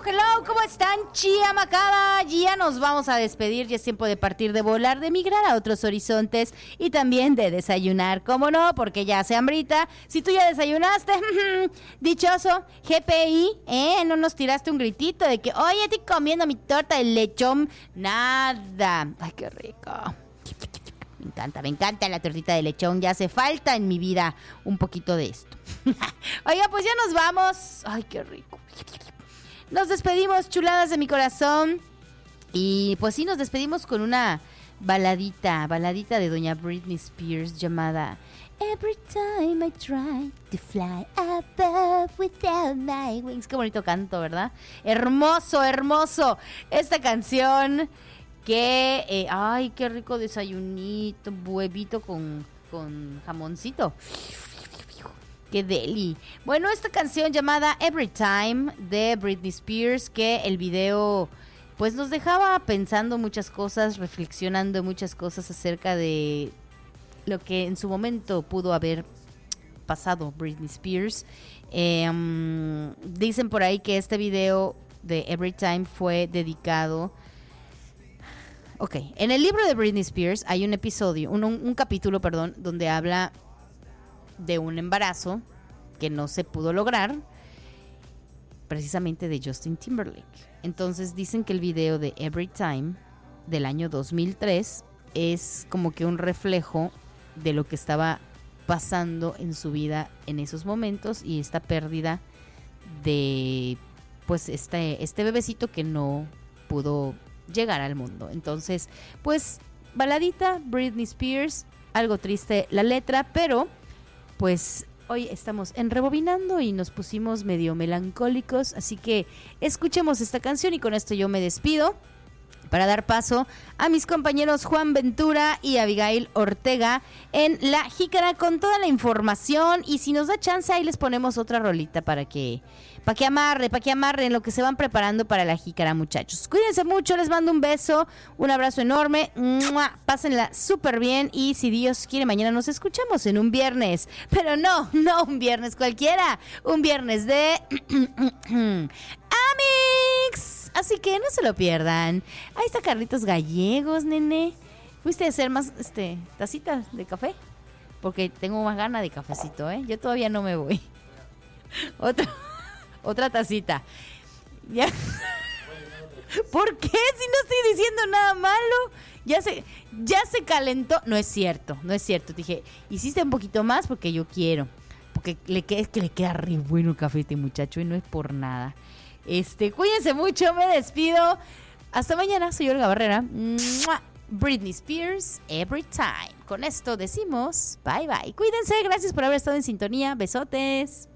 Hello, ¿cómo están, chiamacada? Ya nos vamos a despedir, ya es tiempo de partir, de volar, de migrar a otros horizontes y también de desayunar, ¿cómo no? Porque ya se hambrita. Si tú ya desayunaste, dichoso, GPI, no nos tiraste un gritito de que, oye, estoy comiendo mi torta de lechón. Nada. Ay, qué rico. Me encanta la tortita de lechón. Ya hace falta en mi vida un poquito de esto. Oiga, pues ya nos vamos. Ay, qué rico. Nos despedimos, chuladas de mi corazón. Y pues sí, nos despedimos con una baladita de doña Britney Spears llamada Every Time I Try to Fly Above Without My Wings. Qué bonito canto, ¿verdad? Hermoso, hermoso. Esta canción que, ay, qué rico desayunito, huevito con jamoncito. ¡Qué deli! Bueno, esta canción llamada Every Time de Britney Spears, que el video pues nos dejaba pensando muchas cosas, reflexionando muchas cosas acerca de lo que en su momento pudo haber pasado Britney Spears. Dicen por ahí que este video de Every Time fue dedicado... Ok, en el libro de Britney Spears hay un episodio, un capítulo, perdón, donde habla de un embarazo que no se pudo lograr, precisamente de Justin Timberlake. Entonces dicen que el video de Every Time del año 2003 es como que un reflejo de lo que estaba pasando en su vida en esos momentos y esta pérdida de pues este bebecito que no pudo llegar al mundo. Entonces, pues baladita Britney Spears, algo triste la letra, pero pues hoy estamos enrebobinando y nos pusimos medio melancólicos, así que escuchemos esta canción y con esto yo me despido para dar paso a mis compañeros Juan Ventura y Abigail Ortega en La Jícara con toda la información, y si nos da chance ahí les ponemos otra rolita para que amarren lo que se van preparando para La Jícara, muchachos. Cuídense mucho, les mando un beso, un abrazo enorme, ¡mua! Pásenla súper bien y si Dios quiere mañana nos escuchamos en un viernes, pero no un viernes cualquiera, un viernes de Amix. Así que no se lo pierdan. Ahí está Carlitos Gallegos, nene. ¿Fuiste a hacer más tacitas de café? Porque tengo más ganas de cafecito, ¿eh? Yo todavía no me voy. Otra tacita. Ya. ¿Por qué? Si no estoy diciendo nada malo. Ya se calentó. No es cierto. Dije, hiciste un poquito más porque yo quiero. Porque le queda re bueno el café a este muchacho y no es por nada. Cuídense mucho, me despido. Hasta mañana, soy Olga Barrera. ¡Mua! Britney Spears, Every Time. Con esto decimos bye bye. Cuídense, gracias por haber estado en sintonía. Besotes.